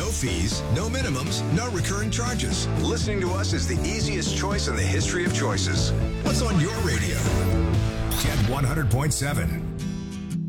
No fees, no minimums, no recurring charges. Listening to us is the easiest choice in the history of choices. What's on your radio? Get 100.7.